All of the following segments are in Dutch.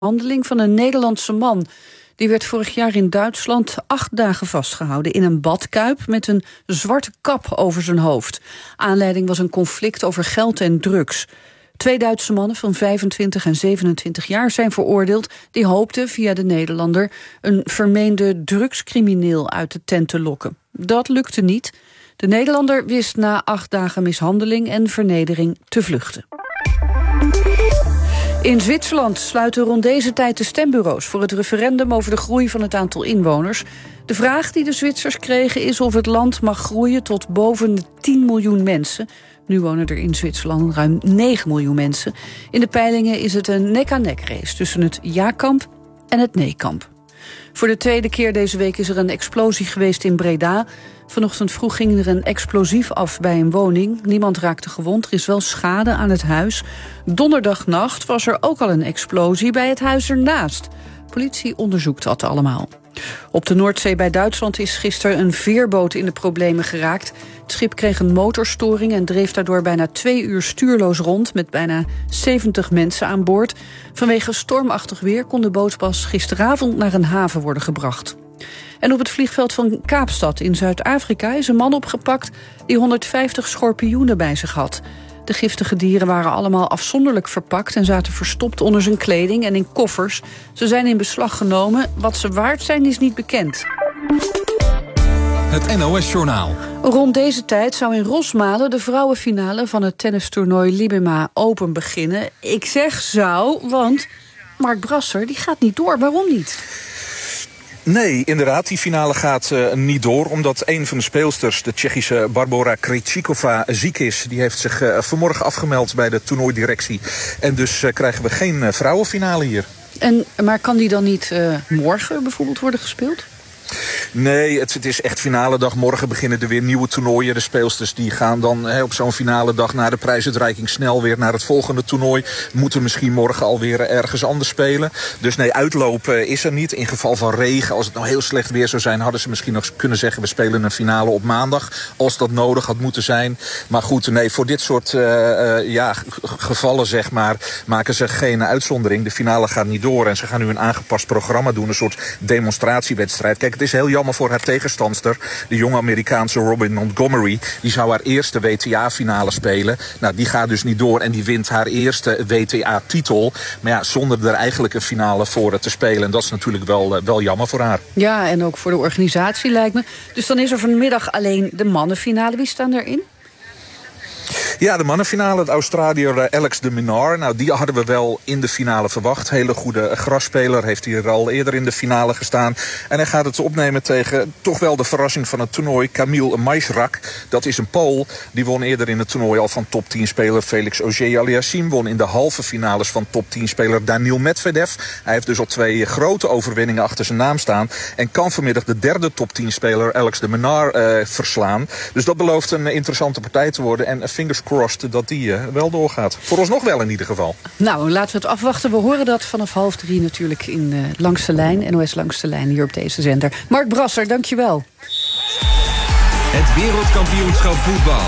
Handeling van een Nederlandse man. Die werd vorig jaar in Duitsland 8 dagen vastgehouden in een badkuip met een zwarte kap over zijn hoofd. Aanleiding was een conflict over geld en drugs. 2 Duitse mannen van 25 en 27 jaar zijn veroordeeld. Die hoopten via de Nederlander een vermeende drugscrimineel uit de tent te lokken. Dat lukte niet. De Nederlander wist na 8 dagen mishandeling en vernedering te vluchten. In Zwitserland sluiten rond deze tijd de stembureaus voor het referendum over de groei van het aantal inwoners. De vraag die de Zwitsers kregen is of het land mag groeien tot boven de 10 miljoen mensen. Nu wonen er in Zwitserland ruim 9 miljoen mensen. In de peilingen is het een nek-aan-nek race tussen het ja-kamp en het nee-kamp. Voor de tweede keer deze week is er een explosie geweest in Breda. Vanochtend vroeg ging er een explosief af bij een woning. Niemand raakte gewond, er is wel schade aan het huis. Donderdagnacht was er ook al een explosie bij het huis ernaast. Politie onderzoekt dat allemaal. Op de Noordzee bij Duitsland is gisteren een veerboot in de problemen geraakt. Het schip kreeg een motorstoring en dreef daardoor bijna 2 uur stuurloos rond met bijna 70 mensen aan boord. Vanwege stormachtig weer kon de boot pas gisteravond naar een haven worden gebracht. En op het vliegveld van Kaapstad in Zuid-Afrika is een man opgepakt die 150 schorpioenen bij zich had. De giftige dieren waren allemaal afzonderlijk verpakt en zaten verstopt onder zijn kleding en in koffers. Ze zijn in beslag genomen. Wat ze waard zijn is niet bekend. Het NOS-journaal. Rond deze tijd zou in Rosmalen de vrouwenfinale van het tennistoernooi Libema Open beginnen. Ik zeg zou, want Mark Brasser die gaat niet door. Waarom niet? Nee, inderdaad, die finale gaat niet door. Omdat een van de speelsters, de Tsjechische Barbora Krejcikova, ziek is. Die heeft zich vanmorgen afgemeld bij de toernooidirectie. En dus krijgen we geen vrouwenfinale hier. Maar kan die dan niet morgen bijvoorbeeld worden gespeeld? Nee, het is echt finale dag. Morgen beginnen er weer nieuwe toernooien. De speelsters die gaan dan op zo'n finale dag na de prijsuitreiking snel weer naar het volgende toernooi. Moeten misschien morgen alweer ergens anders spelen. Dus nee, uitlopen is er niet. In geval van regen, als het nou heel slecht weer zou zijn, hadden ze misschien nog kunnen zeggen we spelen een finale op maandag. Als dat nodig had moeten zijn. Maar goed, nee, voor dit soort gevallen zeg maar, maken ze geen uitzondering. De finale gaat niet door en ze gaan nu een aangepast programma doen. Een soort demonstratiewedstrijd. Kijk, het is heel jammer voor haar tegenstandster, de jonge Amerikaanse Robin Montgomery. Die zou haar eerste WTA-finale spelen. Nou, die gaat dus niet door en die wint haar eerste WTA-titel. Maar ja, zonder er eigenlijk een finale voor te spelen. En dat is natuurlijk wel jammer voor haar. Ja, en ook voor de organisatie lijkt me. Dus dan is er vanmiddag alleen de mannenfinale. Wie staan erin? Ja, de mannenfinale, de Australiër Alex de Minaur. Nou, die hadden we wel in de finale verwacht. Hele goede grasspeler, heeft hier al eerder in de finale gestaan. En hij gaat het opnemen tegen toch wel de verrassing van het toernooi, Kamil Maisrak. Dat is een Pool. Die won eerder in het toernooi al van top 10 speler Felix Auger-Aliassime. Won in de halve finales van top 10 speler Daniil Medvedev. Hij heeft dus al 2 grote overwinningen achter zijn naam staan. En kan vanmiddag de derde top 10 speler Alex de Minaur verslaan. Dus dat belooft een interessante partij te worden. En fingers crossed dat die wel doorgaat. Vooralsnog wel in ieder geval. Nou, laten we het afwachten. We horen dat vanaf 2:30 natuurlijk in Langs de Lijn. NOS Langs de Lijn hier op deze zender. Mark Brasser, dankjewel. Het wereldkampioenschap voetbal.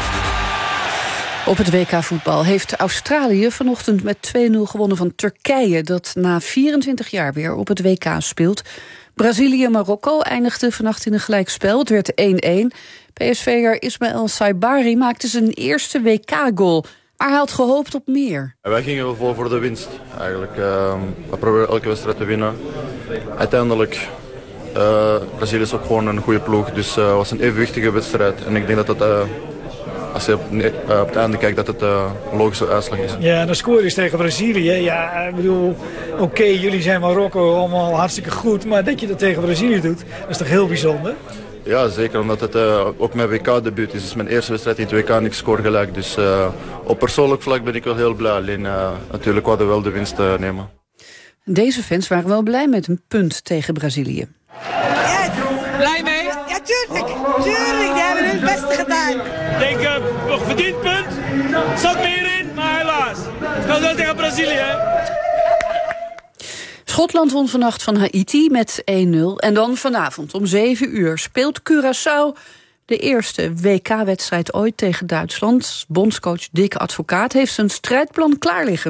Op het WK voetbal heeft Australië vanochtend met 2-0 gewonnen van Turkije, dat na 24 jaar weer op het WK speelt. Brazilië-Marokko eindigde vannacht in een gelijkspel. Het werd 1-1. PSV'er Ismaël Saibari maakte zijn eerste WK-goal. Maar hij had gehoopt op meer. Wij gingen wel vol voor de winst, eigenlijk. We proberen elke wedstrijd te winnen. Uiteindelijk, Brazilië is ook gewoon een goede ploeg. Dus het was een evenwichtige wedstrijd. En ik denk dat het, als je op het einde kijkt, dat het een logische uitslag is. Ja, dan scoren is tegen Brazilië. Ja, ik bedoel, oké, jullie zijn Marokko allemaal hartstikke goed. Maar dat je dat tegen Brazilië doet, dat is toch heel bijzonder? Ja, zeker, omdat het ook mijn WK-debuut is. Het is mijn eerste wedstrijd in het WK en ik scoor gelijk. Dus op persoonlijk vlak ben ik wel heel blij. Alleen natuurlijk hadden we wel de winst nemen. Deze fans waren wel blij met een punt tegen Brazilië. Ja, blij mee? Ja, tuurlijk. Tuurlijk, die hebben hun beste gedaan. Ik denk, nog verdiend punt. Zat meer in, maar helaas. Het speelt wel tegen Brazilië, hè? Schotland won vannacht van Haiti met 1-0. En dan vanavond om 7 uur speelt Curaçao de eerste WK-wedstrijd ooit tegen Duitsland. Bondscoach Dick Advocaat heeft zijn strijdplan klaar liggen.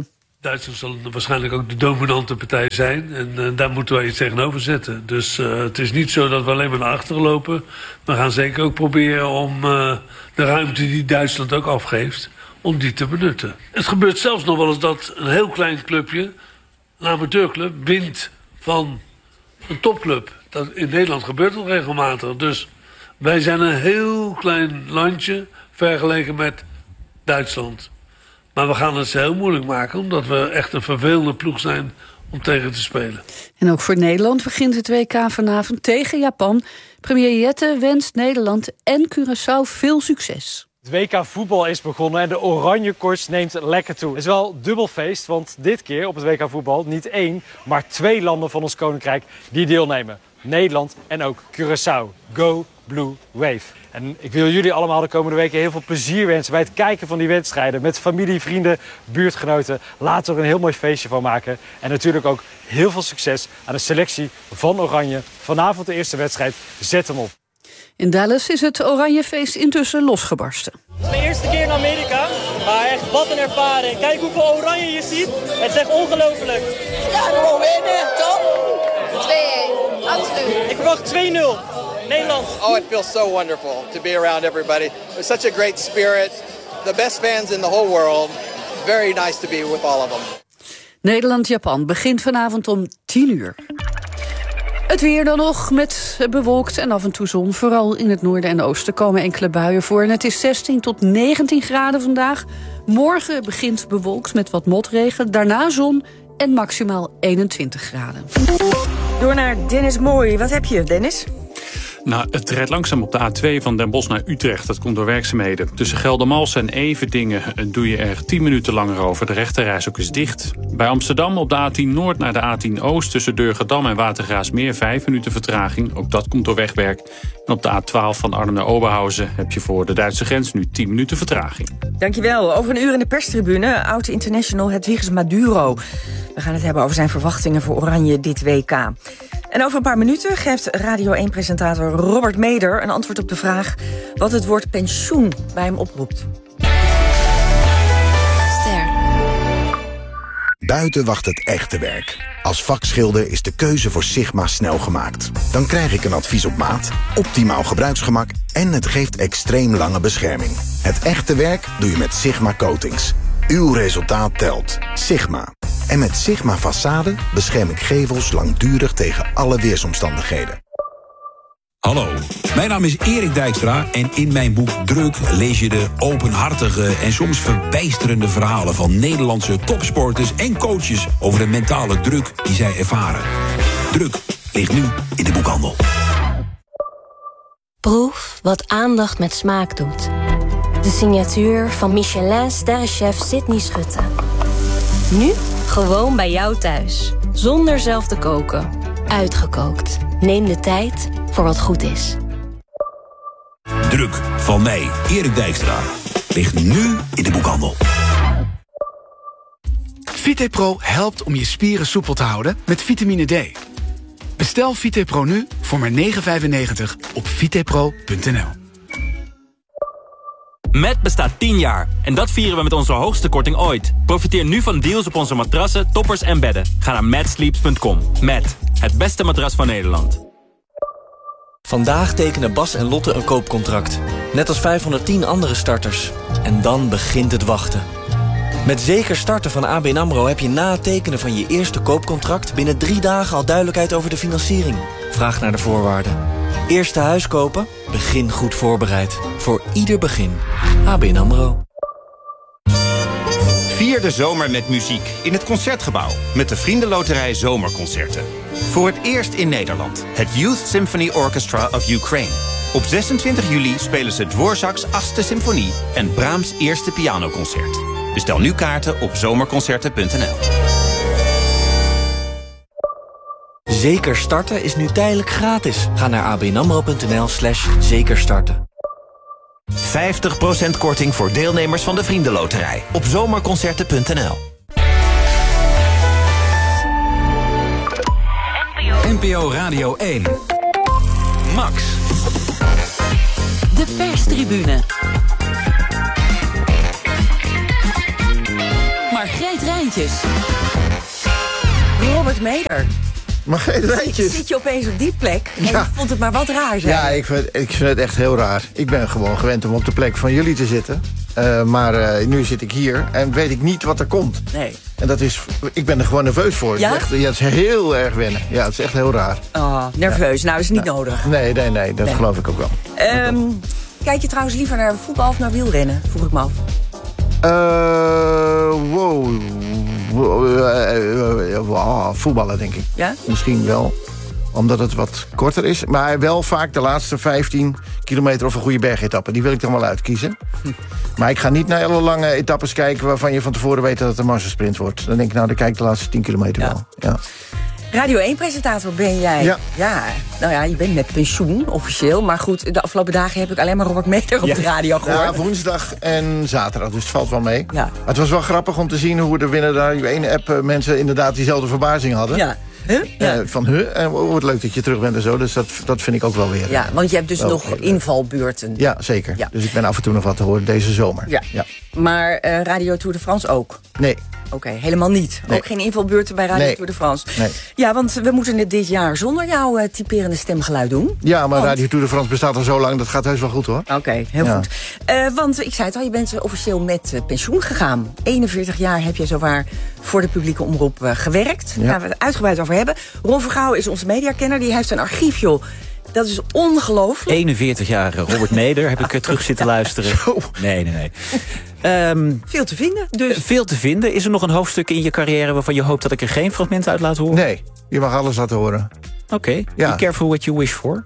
Duitsland zal waarschijnlijk ook de dominante partij zijn. En daar moeten we iets tegenover zetten. Dus het is niet zo dat we alleen maar naar achteren lopen. We gaan zeker ook proberen om de ruimte die Duitsland ook afgeeft, om die te benutten. Het gebeurt zelfs nog wel eens dat een heel klein clubje, een amateurclub, wint van een topclub. Dat in Nederland gebeurt dat regelmatig. Dus wij zijn een heel klein landje vergeleken met Duitsland. Maar we gaan het heel moeilijk maken, omdat we echt een vervelende ploeg zijn om tegen te spelen. En ook voor Nederland begint het WK vanavond tegen Japan. Premier Jette wenst Nederland en Curaçao veel succes. Het WK voetbal is begonnen en de oranje koorts neemt lekker toe. Het is wel dubbel feest, want dit keer op het WK voetbal niet 1, maar 2 landen van ons koninkrijk die deelnemen. Nederland en ook Curaçao. Go Blue Wave. En ik wil jullie allemaal de komende weken heel veel plezier wensen bij het kijken van die wedstrijden. Met familie, vrienden, buurtgenoten. Laten we er een heel mooi feestje van maken. En natuurlijk ook heel veel succes aan de selectie van Oranje. Vanavond de eerste wedstrijd. Zet hem op. In Dallas is het Oranjefeest intussen losgebarsten. Het is mijn eerste keer in Amerika, maar echt wat een ervaring. Kijk hoeveel oranje je ziet. Het is echt ongelooflijk. Ja, we winnen, toch? 2-1, absoluut. Ik verwacht 2-0. Nederland. Oh, it feels so wonderful to be around everybody. There's such a great spirit. The best fans in the whole world. Very nice to be with all of them. Nederland-Japan begint vanavond om 10:00. Het weer dan nog met bewolkt en af en toe zon. Vooral in het noorden en oosten komen enkele buien voor. En het is 16 tot 19 graden vandaag. Morgen begint bewolkt met wat motregen. Daarna zon en maximaal 21 graden. Door naar Dennis Mooi. Wat heb je, Dennis? Nou, het rijdt langzaam op de A2 van Den Bosch naar Utrecht. Dat komt door werkzaamheden. Tussen Geldermalsen en Everdingen doe je er 10 minuten langer over. De rechterreis is dicht. Bij Amsterdam op de A10 Noord naar de A10 Oost... tussen Durgedam en Watergraasmeer 5 minuten vertraging. Ook dat komt door wegwerk. En op de A12 van Arnhem naar Oberhausen... heb je voor de Duitse grens nu 10 minuten vertraging. Dankjewel. Over een uur in de perstribune... oud-international Hedwiges Maduro. We gaan het hebben over zijn verwachtingen voor Oranje dit WK. En over een paar minuten geeft Radio 1-presentator Robert Meder een antwoord op de vraag wat het woord pensioen bij hem oproept. Ster. Buiten wacht het echte werk. Als vakschilder is de keuze voor Sigma snel gemaakt. Dan krijg ik een advies op maat, optimaal gebruiksgemak en het geeft extreem lange bescherming. Het echte werk doe je met Sigma Coatings. Uw resultaat telt. Sigma. En met Sigma Façade bescherm ik gevels langdurig tegen alle weersomstandigheden. Hallo, mijn naam is Erik Dijkstra en in mijn boek Druk lees je de openhartige en soms verbijsterende verhalen van Nederlandse topsporters en coaches over de mentale druk die zij ervaren. Druk ligt nu in de boekhandel. Proef wat aandacht met smaak doet. De signatuur van Michelin-sterrenchef Sydney Schutte. Nu gewoon bij jou thuis. Zonder zelf te koken. Uitgekookt. Neem de tijd voor wat goed is. Druk van mij, Erik Dijkstra. Ligt nu in de boekhandel. VitePro helpt om je spieren soepel te houden met vitamine D. Bestel VitePro nu voor maar €9,95 op vitepro.nl. Met bestaat 10 jaar en dat vieren we met onze hoogste korting ooit. Profiteer nu van deals op onze matrassen, toppers en bedden. Ga naar matsleeps.com. Met het beste matras van Nederland. Vandaag tekenen Bas en Lotte een koopcontract. Net als 510 andere starters. En dan begint het wachten. Met Zeker Starten van ABN AMRO heb je na het tekenen van je eerste koopcontract... binnen 3 dagen al duidelijkheid over de financiering. Vraag naar de voorwaarden. Eerste huis kopen? Begin goed voorbereid. Voor ieder begin. ABN AMRO. Vier de zomer met muziek in het Concertgebouw. Met de Vriendenloterij Zomerconcerten. Voor het eerst in Nederland. Het Youth Symphony Orchestra of Ukraine. Op 26 juli spelen ze Dvorak's 8e symfonie en Brahms' eerste pianoconcert. Bestel nu kaarten op zomerconcerten.nl. Zeker Starten is nu tijdelijk gratis. Ga naar abnamro.nl/zekerstarten. 50% korting voor deelnemers van de Vriendenloterij op zomerconcerten.nl. NPO Radio 1. Max. De perstribune. Margreet Margreet Rijntjes. Robert Meder. Margreet Rijntjes. Zit je opeens op die plek? En je vond het maar wat raar zijn. Ja, ik vind het echt heel raar. Ik ben gewoon gewend om op de plek van jullie te zitten. Maar nu zit ik hier en weet ik niet wat er komt. Nee. En ik ben er gewoon nerveus voor. Ja? Het is heel erg wennen. Ja, het is echt heel raar. Oh, nerveus. Nou, is niet nodig. Nee, dat geloof ik ook wel. Kijk je trouwens liever naar voetbal of naar wielrennen? Vroeg ik me af. Voetballen, denk ik. Ja? Misschien wel, omdat het wat korter is. Maar wel vaak de laatste 15 kilometer of een goede bergetappe. Die wil ik dan wel uitkiezen. Maar ik ga niet naar alle lange etappes kijken waarvan je van tevoren weet dat het een massasprint wordt. Dan denk ik, dan kijk ik de laatste 10 kilometer wel. Ja. Radio 1-presentator ben jij. Ja. Nou ja, je bent met pensioen, officieel. Maar goed, de afgelopen dagen heb ik alleen maar Robert Meder op de radio gehoord. Ja, woensdag en zaterdag, dus het valt wel mee. Ja. Maar het was wel grappig om te zien hoe er binnen de Radio 1-app mensen inderdaad diezelfde verbazing hadden. Ja. En wat leuk dat je terug bent en zo. Dus dat vind ik ook wel weer. Ja, want je hebt dus nog invalbeurten. Ja, zeker. Ja. Dus ik ben af en toe nog wat te horen deze zomer. Ja. Maar Radio Tour de France ook? Nee. Oké, helemaal niet. Nee. Ook geen invalbeurten bij Radio Tour de France? Nee. Ja, want we moeten het dit jaar zonder jouw typerende stemgeluid doen. Ja, maar Radio Tour de France bestaat al zo lang, dat gaat heus wel goed hoor. Oké, heel goed. Want ik zei het al, je bent officieel met pensioen gegaan. 41 jaar heb je zowaar voor de publieke omroep gewerkt. Daar gaan we het uitgebreid over hebben. Ron Vergouwen is onze mediakenner, die heeft een archief, joh. Dat is ongelooflijk. 41 jaar Robert Meder heb ik terug zitten luisteren. Nee. Veel te vinden dus. Veel te vinden. Is er nog een hoofdstuk in je carrière waarvan je hoopt dat ik er geen fragmenten uit laat horen? Nee, je mag alles laten horen. Oké. Be careful what you wish for.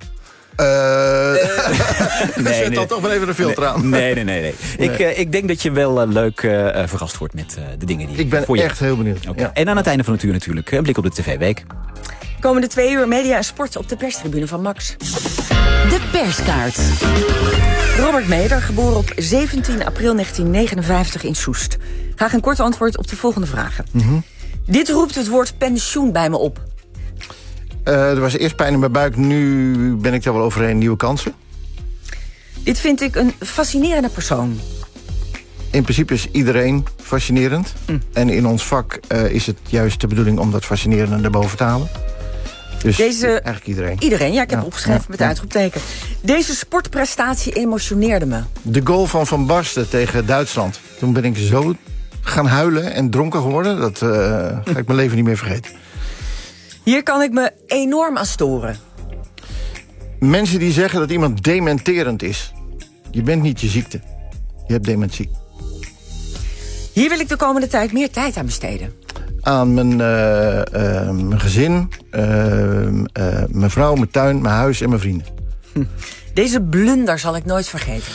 Zet dan toch maar even een filter aan. Nee. Ik denk dat je wel leuk verrast wordt met de dingen die ik ben voor je echt heel benieuwd. Okay. Ja. En aan het einde van het uur natuurlijk een blik op de TV-week. Komende 2 uur media en sport op de perstribune van Max. De perskaart. Robert Meder, geboren op 17 april 1959 in Soest. Graag een kort antwoord op de volgende vragen. Dit roept het woord pensioen bij me op. Er was eerst pijn in mijn buik, nu ben ik daar wel overheen. Nieuwe kansen. Dit vind ik een fascinerende persoon. In principe is iedereen fascinerend. En in ons vak is het juist de bedoeling om dat fascinerende erboven te halen. Dus eigenlijk iedereen. Iedereen, ja, ik heb opgeschreven met uitroepteken. Deze sportprestatie emotioneerde me. De goal van Van Basten tegen Duitsland. Toen ben ik zo gaan huilen en dronken geworden. Dat ga ik mijn leven niet meer vergeten. Hier kan ik me enorm aan storen. Mensen die zeggen dat iemand dementerend is. Je bent niet je ziekte. Je hebt dementie. Hier wil ik de komende tijd meer tijd aan besteden. Aan mijn gezin, mijn vrouw, mijn tuin, mijn huis en mijn vrienden. Deze blunder zal ik nooit vergeten.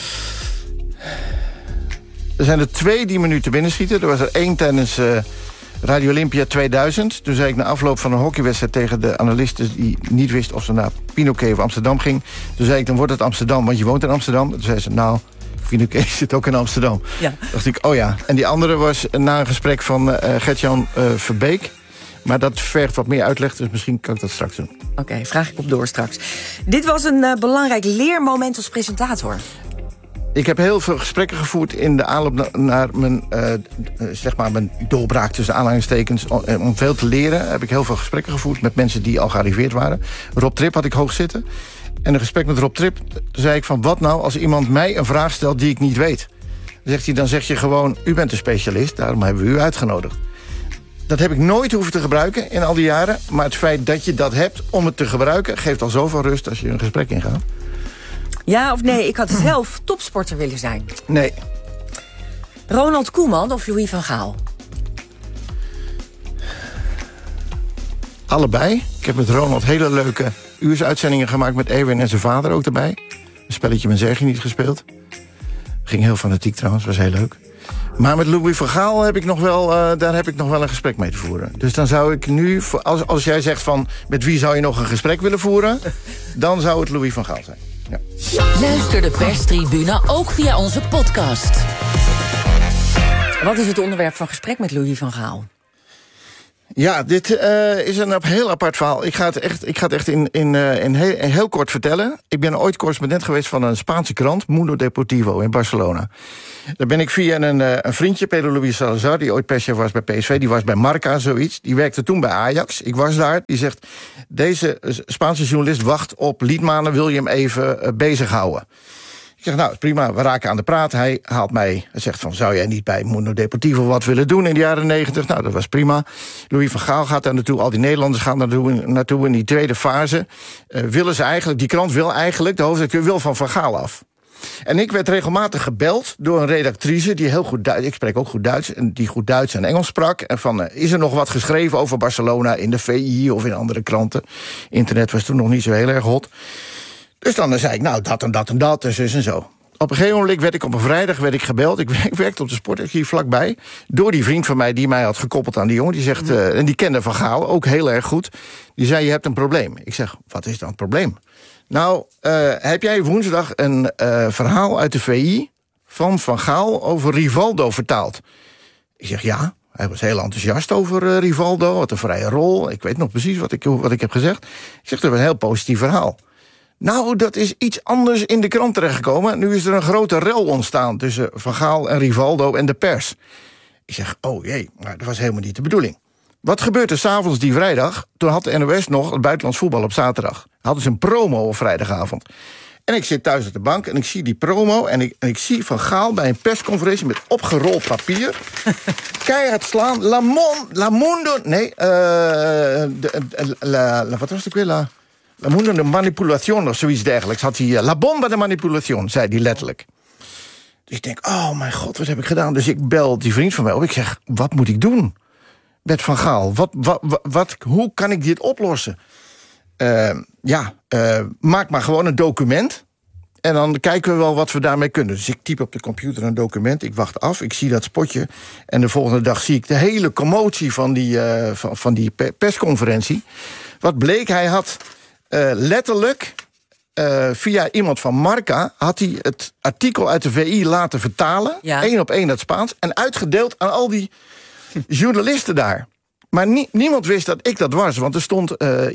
Er zijn er 2 die me nu te binnen schieten. Er was er 1 tijdens Radio Olympia 2000. Toen zei ik na afloop van een hockeywedstrijd tegen de analisten die niet wist of ze naar Pinoquet of Amsterdam ging. Toen zei ik, dan wordt het Amsterdam, want je woont in Amsterdam. Toen zei ze, nou, Pinoquet zit ook in Amsterdam. Ja. Dacht ik, oh ja. En die andere was na een gesprek van Gert-Jan Verbeek. Maar dat vergt wat meer uitleg, dus misschien kan ik dat straks doen. Oké, vraag ik op door straks. Dit was een belangrijk leermoment als presentator. Ik heb heel veel gesprekken gevoerd in de aanloop naar mijn, mijn doorbraak tussen aanhalingstekens. Om veel te leren heb ik heel veel gesprekken gevoerd met mensen die al gearriveerd waren. Rob Trip had ik hoog zitten. En een gesprek met Rob Trip zei ik van, wat nou als iemand mij een vraag stelt die ik niet weet? Dan zeg je gewoon, u bent een specialist, daarom hebben we u uitgenodigd. Dat heb ik nooit hoeven te gebruiken in al die jaren. Maar het feit dat je dat hebt om het te gebruiken geeft al zoveel rust als je een gesprek ingaat. Ja of nee, ik had zelf topsporter willen zijn. Nee. Ronald Koeman of Louis van Gaal? Allebei. Ik heb met Ronald hele leuke uursuitzendingen gemaakt met Erwin en zijn vader ook erbij. Een spelletje met Sergie niet gespeeld. Ging heel fanatiek trouwens, was heel leuk. Maar met Louis van Gaal heb ik nog wel, daar heb ik nog wel een gesprek mee te voeren. Dus dan zou ik nu, als jij zegt van, met wie zou je nog een gesprek willen voeren? Dan zou het Louis van Gaal zijn. Ja. Luister de perstribune ook via onze podcast. Wat is het onderwerp van gesprek met Louis van Gaal? Ja, dit is een heel apart verhaal. Ik ga het echt in heel kort vertellen. Ik ben ooit correspondent geweest van een Spaanse krant, Mundo Deportivo in Barcelona. Daar ben ik via een vriendje, Pedro Luis Salazar, die ooit perschef was bij PSV, die was bij Marca, zoiets. Die werkte toen bij Ajax. Ik was daar. Die zegt, deze Spaanse journalist wacht op Liedmanen, wil je hem even bezighouden? Ik zeg, nou, prima, we raken aan de praat. Hij haalt mij, hij zegt van, zou jij niet bij Mundo Deportivo wat willen doen in de jaren 90? Nou, dat was prima. Louis van Gaal gaat daar naartoe, al die Nederlanders gaan naartoe in die tweede fase. Willen ze eigenlijk, die krant wil eigenlijk, de hoofdredacteur wil van Gaal af. En ik werd regelmatig gebeld door een redactrice die heel goed Duits, ik spreek ook goed Duits, en die goed Duits en Engels sprak. En van, is er nog wat geschreven over Barcelona in de VI of in andere kranten? Internet was toen nog niet zo heel erg hot. Dus dan zei ik, nou, dat en dat en dat, en zus en zo. Op een gegeven moment werd ik op een vrijdag gebeld. Ik werkte op de sportarchief vlakbij. Door die vriend van mij die mij had gekoppeld aan die jongen. Die zegt, en die kende Van Gaal ook heel erg goed. Die zei, je hebt een probleem. Ik zeg, wat is dan het probleem? Nou, heb jij woensdag een verhaal uit de VI van Gaal over Rivaldo vertaald? Ik zeg, ja. Hij was heel enthousiast over Rivaldo. Had een vrije rol. Ik weet nog precies wat ik heb gezegd. Ik zeg, dat was een heel positief verhaal. Nou, dat is iets anders in de krant terechtgekomen. Nu is er een grote rel ontstaan tussen Van Gaal en Rivaldo en de pers. Ik zeg, oh jee, maar dat was helemaal niet de bedoeling. Wat gebeurt er 's avonds die vrijdag? Toen had de NOS nog het buitenlands voetbal op zaterdag. Hadden ze een promo op vrijdagavond. En ik zit thuis op de bank en ik zie die promo en ik zie Van Gaal bij een persconferentie met opgerold papier keihard slaan. Wat was het weer? La Mundo de Manipulation of zoiets dergelijks. Had hij, La Bomba de Manipulation, zei hij letterlijk. Dus ik denk, oh mijn god, wat heb ik gedaan? Dus ik bel die vriend van mij op. Ik zeg, wat moet ik doen met Van Gaal? Hoe kan ik dit oplossen? Maak maar gewoon een document. En dan kijken we wel wat we daarmee kunnen. Dus ik typ op de computer een document. Ik wacht af, ik zie dat spotje. En de volgende dag zie ik de hele commotie van die persconferentie. Wat bleek, hij had letterlijk via iemand van Marca had hij het artikel uit de VI laten vertalen. Ja. 1 op 1 het Spaans. En uitgedeeld aan al die journalisten daar. Maar niemand wist dat ik dat was. Want er stond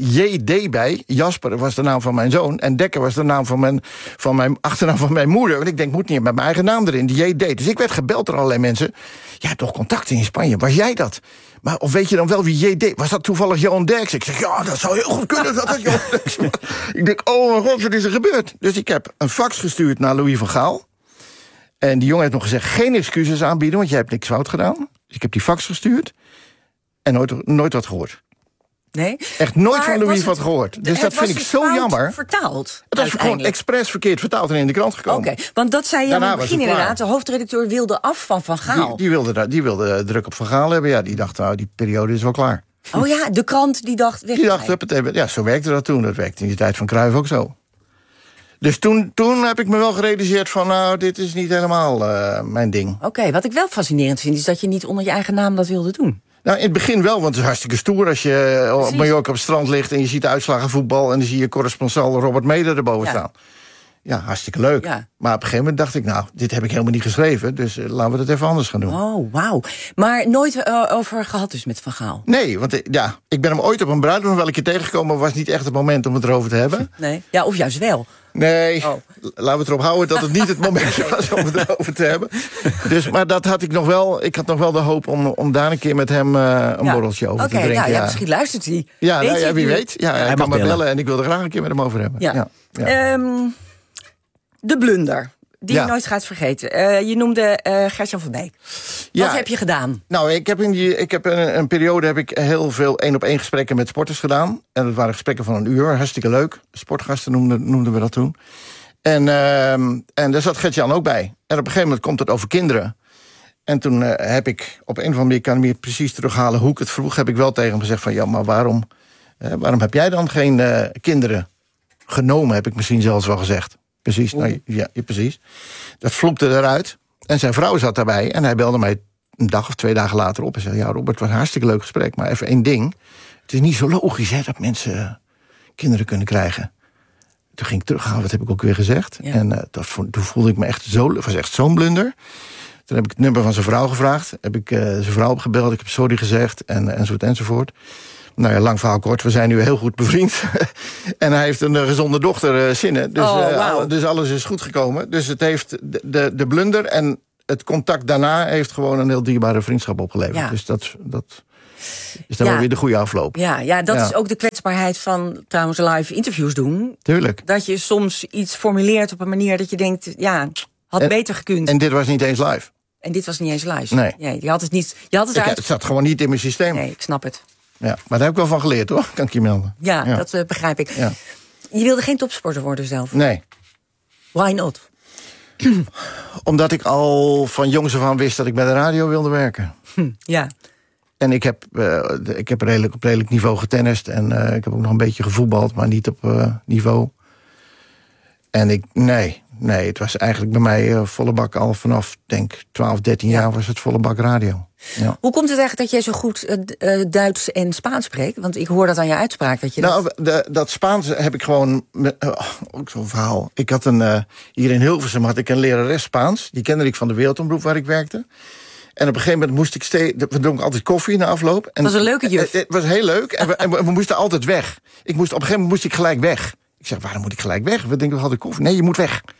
JD bij. Jasper was de naam van mijn zoon. En Dekker was de naam van mijn achternaam van mijn moeder. Want ik denk, moet niet met mijn eigen naam erin. Die JD. Dus ik werd gebeld door allerlei mensen. Ja, toch contacten in Spanje. Was jij dat? Maar of weet je dan wel wie JD? Was dat toevallig Johan Derksen? Ik zeg, ja, dat zou heel goed kunnen dat dat Johan Derksen was. Ik denk, oh mijn god, wat is er gebeurd? Dus ik heb een fax gestuurd naar Louis van Gaal. En die jongen heeft nog gezegd, geen excuses aanbieden, want jij hebt niks fout gedaan. Dus ik heb die fax gestuurd. En nooit wat gehoord. Nee? Echt nooit van Louis wat gehoord. Dus dat vind ik zo jammer. Vertaald. Het was gewoon expres verkeerd vertaald en in de krant gekomen. Oké, want dat zei je aan het begin inderdaad. De hoofdredacteur wilde af van Gaal. Die wilde druk op Van Gaal hebben. Ja, die dacht, nou, die periode is wel klaar. Oh ja, de krant die dacht... Ja, zo werkte dat toen. Dat werkte in de tijd van Cruijff ook zo. Dus toen heb ik me wel gerealiseerd van, nou, dit is niet helemaal mijn ding. Oké, wat ik wel fascinerend vind, is dat je niet onder je eigen naam dat wilde doen. Nou, in het begin wel, want het is hartstikke stoer als je op Mallorca op het strand ligt en je ziet de uitslagen voetbal en dan zie je corresponsal Robert Meder erboven staan. Ja, hartstikke leuk. Ja. Maar op een gegeven moment dacht ik, nou, dit heb ik helemaal niet geschreven, dus laten we het even anders gaan doen. Oh, wauw. Maar nooit over gehad dus met Van Gaal? Nee, want ik ben hem ooit op een bruiloft wel een keer tegengekomen, was niet echt het moment om het erover te hebben. Nee, ja, of juist wel. Nee, laten we het erop houden dat het niet het moment was om het erover te hebben. Dus, maar dat had ik nog wel. Ik had nog wel de hoop om daar een keer met hem een borreltje over te drinken. Ja, misschien luistert hij. Ja, wie weet. Ja, hij kan me bellen en ik wil er graag een keer met hem over hebben. Ja. De blunder. Die je nooit gaat vergeten. Je noemde Gert-Jan van Beek. Wat heb je gedaan? Nou, ik heb een periode heel veel 1-op-1 gesprekken met sporters gedaan. En dat waren gesprekken van 1 uur. Hartstikke leuk. Sportgasten noemden we dat toen. En daar zat Gert-Jan ook bij. En op een gegeven moment komt het over kinderen. En toen heb ik op een of andere manier, kan ik me precies terughalen hoe ik het vroeg, heb ik wel tegen hem gezegd van, ja, maar waarom heb jij dan geen kinderen genomen, heb ik misschien zelfs wel gezegd. Precies, precies. Dat vloepte eruit. En zijn vrouw zat daarbij. En hij belde mij een dag of 2 dagen later op. En zei, ja, Robert, het was een hartstikke leuk gesprek. Maar even 1 ding. Het is niet zo logisch dat mensen kinderen kunnen krijgen. Toen ging ik teruggaan, wat heb ik ook weer gezegd. Ja. En toen voelde ik me echt het was echt zo'n blunder. Toen heb ik het nummer van zijn vrouw gevraagd. Heb ik zijn vrouw opgebeld, ik heb sorry gezegd enzovoort. Nou ja, lang verhaal kort, we zijn nu heel goed bevriend. En hij heeft een gezonde dochter, Sinne. Dus, dus alles is goed gekomen. Dus het heeft de blunder en het contact daarna heeft gewoon een heel dierbare vriendschap opgeleverd. Ja. Dus dat is dan wel weer de goede afloop. Ja, dat is ook de kwetsbaarheid van trouwens live interviews doen. Tuurlijk. Dat je soms iets formuleert op een manier dat je denkt, had beter gekund. En dit was niet eens live. En dit was niet eens live. Nee. Je had het niet. Het zat gewoon niet in mijn systeem. Nee, ik snap het. Ja, maar daar heb ik wel van geleerd, hoor. Kan ik je melden. Ja. Dat begrijp ik. Ja. Je wilde geen topsporter worden zelf? Nee. Why not? Omdat ik al van jongs af aan wist dat ik bij de radio wilde werken. Ja. En ik heb op redelijk niveau getennist. En ik heb ook nog een beetje gevoetbald, maar niet op niveau. En nee, het was eigenlijk bij mij volle bak al vanaf, denk 12, 13 jaar was het volle bak radio. Ja. Hoe komt het eigenlijk dat jij zo goed Duits en Spaans spreekt? Want ik hoor dat aan je uitspraak. Dat Spaans heb ik gewoon... ook zo'n verhaal. Ik had hier in Hilversum had ik een lerares Spaans. Die kende ik van de Wereldomroep waar ik werkte. En op een gegeven moment moest ik we dronken altijd koffie na afloop. En dat was een leuke juf. Het was heel leuk. En we moesten altijd weg. Op een gegeven moment moest ik gelijk weg. Ik zeg, waarom moet ik gelijk weg? We denken, we hadden koffie. Nee, je moet weg.